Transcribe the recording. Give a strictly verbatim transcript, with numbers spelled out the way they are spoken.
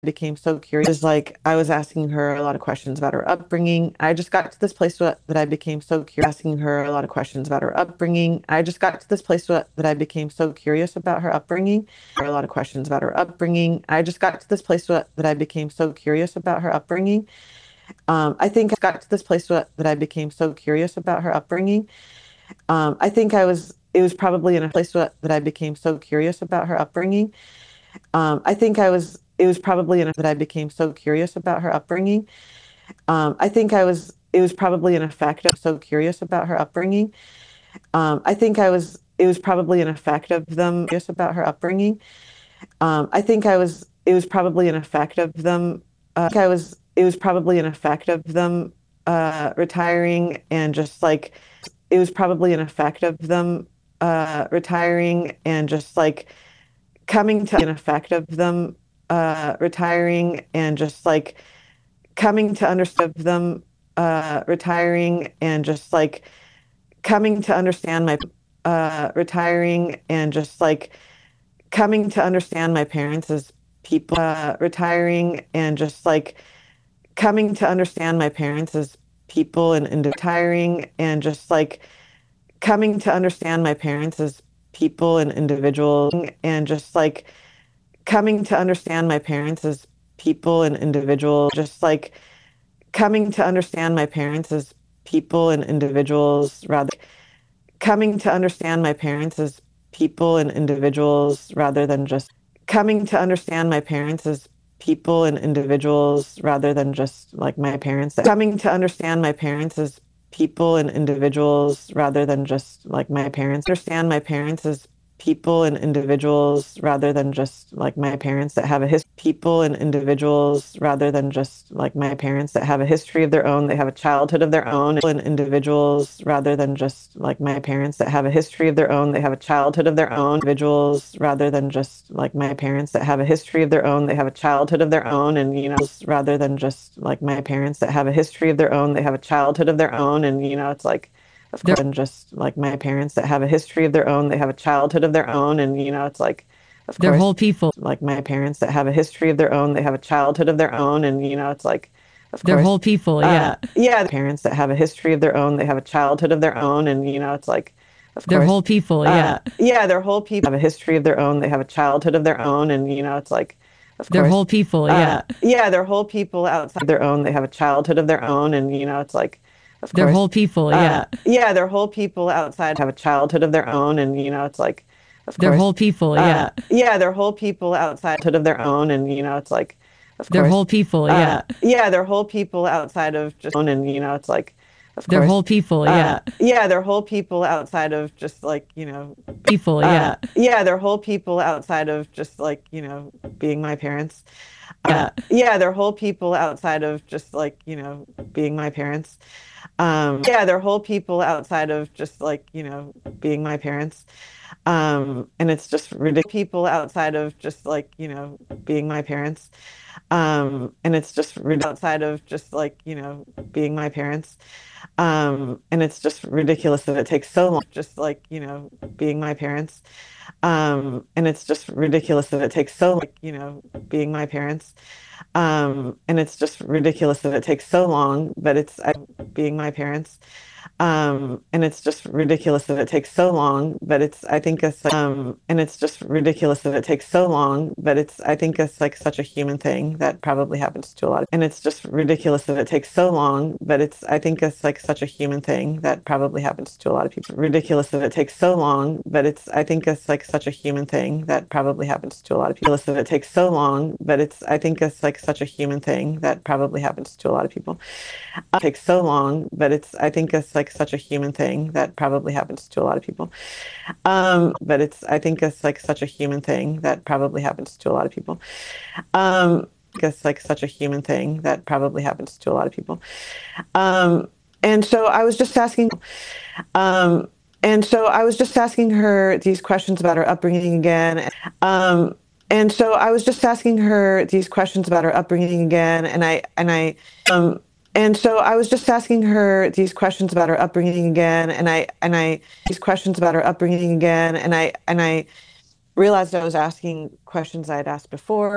became so curious. Is like I was asking her a lot of questions about her upbringing. I just got to this place where, that I became so curious, asking her a lot of questions about her upbringing. I just got to this place where, that I became so curious about her upbringing. Her a lot of questions about her upbringing. I just got to this place where, that I became so curious about her upbringing. Um, I think I got to this place where, that I became so curious about her upbringing. Um, I think I was. It was probably in a place where, that I became so curious about her upbringing. Um, I think I was. It was probably in a, that I became so curious about her upbringing. Um, I think I was. It was probably an effect of so curious about her upbringing. Um, I think I was. It was probably an effect of them curious about her upbringing. Um, I think I was. It was probably an effect of them. Uh, I think I was. It was probably an effect of them uh, retiring and just like. It was probably an effect of them uh, retiring and just like coming to an effect of them uh, retiring and just like coming to understand them uh, retiring and just like coming to understand my uh, retiring and just like coming to understand my parents as people uh, retiring and just like coming to understand my parents as people and, and retiring and just like coming to understand my parents as people and individuals and just like coming to understand my parents as people and individuals, just like coming to understand my parents as people and individuals, rather coming to understand my parents as people and individuals rather than just coming to understand my parents as people and individuals rather than just like my parents, coming to understand my parents as people and individuals rather than just like my parents, understand my parents as people and individuals rather than just like my parents that have a history, people and individuals rather than just like my parents that have a history of their own, they have a childhood of their own, and individuals rather than just like my parents that have a history of their own, they have a childhood of their own, individuals rather than just like my parents that have a history of their own, they have a childhood of their own, and you know, rather than just like my parents that have a history of their own, they have a childhood of their own, and you know, it's like of course, and just like my parents that have a history of their own, they have a childhood of their own, and you know, it's like, of They're course, whole people. like my parents that have a history of their own, they have a childhood of their own, and you know, it's like, of They're course, whole people. Yeah. uh, yeah, parents that have a history of their own, they have a childhood of their own, and you know, it's like, of They're course, whole people. uh, Yeah. yeah, they're whole people have a history of their own, they have a childhood of their own, and you know, it's like, of They're course, whole people. uh, Yeah. yeah, they're whole people outside their own, they have a childhood of their own, and you know, it's like, of They're course, whole people. uh, Yeah. yeah, they're whole people outside have a childhood of their own, and you know, it's like, of They're course, whole people. uh, Yeah. yeah, they're whole people outside of their own, and you know, it's like, of They're course, whole people. uh, Yeah. yeah, they're whole people outside of just own, and you know, it's like, of They're course, whole people. uh, Yeah. yeah, they're whole people outside of just like you know, People. uh, Yeah. yeah, they're whole people outside of just like you know, being my parents. Uh, Yeah. yeah, they're whole people outside of just like you know, being my parents. Um, yeah, they're whole people outside of just like, you know, being my parents. Um, and it's just ridiculous people outside of just like, you know, being my parents. Um, and it's just ridiculous outside of just like, you know, being my parents. Um, and it's just ridiculous that it takes so long, just like, you know, being my parents. Um, and it's just ridiculous that it takes so like, you know, being my parents. Um, and it's just ridiculous that it takes so long, but it's I, being my parents. Um, and it's just ridiculous that it takes so long, but it's, I think it's, like, um, and it's just ridiculous that it takes so long, but it's, I think it's like such a human thing that probably happens to a lot of, and it's just ridiculous that it takes so long, but it's, I think it's like such a human thing that probably happens to a lot of people. Ridiculous that it takes so long, but it's, I think it's like such a human thing that probably happens to a lot of people. Ridiculous that it takes so long, but it's, I think it's like such a human thing that probably happens to a lot of people. It takes so long, but it's, I think it's like such a human thing that probably happens to a lot of people. Um, but it's, I think it's like such a human thing that probably happens to a lot of people. Um, it's like such a human thing that probably happens to a lot of people. Um, and so I was just asking, um, and so I was just asking her these questions about her upbringing again. Um, and so I was just asking her these questions about her upbringing again, and I and I um, and so I was just asking her these questions about her upbringing again, and I and I these questions about her upbringing again, and I and I realized I was asking questions I had asked before.